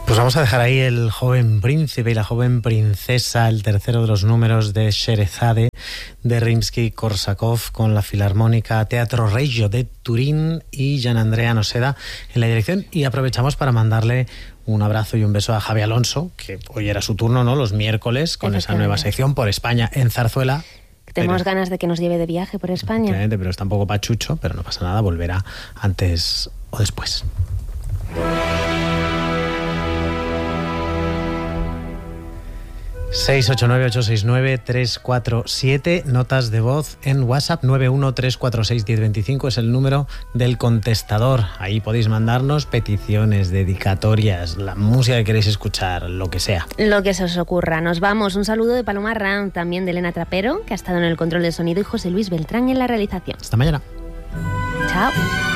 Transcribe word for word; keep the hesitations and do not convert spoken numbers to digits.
Pues vamos a dejar ahí el joven príncipe y la joven princesa, el tercero de los números de Sherezade de Rimsky-Korsakov, con la Filarmónica Teatro Regio de Turín y Gian Andrea Noseda en la dirección. Y aprovechamos para mandarle un abrazo y un beso a Javi Alonso, que hoy era su turno, ¿no? Los miércoles, con esa nueva sección por España en Zarzuela. Tenemos pero, ganas de que nos lleve de viaje por España. Pero está un poco pachucho, pero no pasa nada, volverá antes o después. seis ocho nueve ocho seis nueve tres cuatro siete, notas de voz en WhatsApp. Nueve uno tres cuatro seis uno cero dos cinco es el número del contestador. Ahí podéis mandarnos peticiones, dedicatorias, la música que queréis escuchar, lo que sea. Lo que se os ocurra. Nos vamos. Un saludo de Paloma Ram, también de Elena Trapero, que ha estado en el control de sonido, y José Luis Beltrán en la realización. Hasta mañana. Chao.